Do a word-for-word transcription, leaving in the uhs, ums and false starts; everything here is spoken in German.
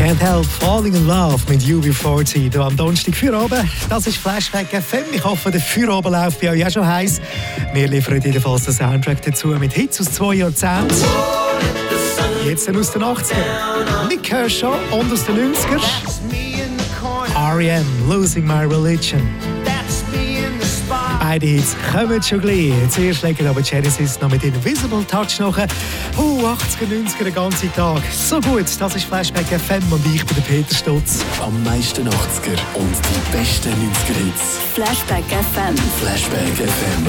Can't Help Falling in Love mit U B vierzig hier am Donnerstag Feierabend. Das ist Flashback F M. Ich hoffe, der Feierabend läuft bei euch auch schon heiß. Wir liefern jedenfalls den Soundtrack dazu mit Hits aus zwei Jahrzehnten. Jetzt aus den achtzigern. Nick Kershaw und aus den neunzigern. R E M, Losing My Religion. Beide Hits kommen schon gleich. Zuerst legen aber Genesis noch mit Invisible Touch nach. Uh, achtziger, neunziger, den ganzen Tag. So gut, das ist Flashback F M und ich bin der Peter Stutz. Am meisten achtziger und die besten neunziger Hits. Flashback F M. Flashback F M.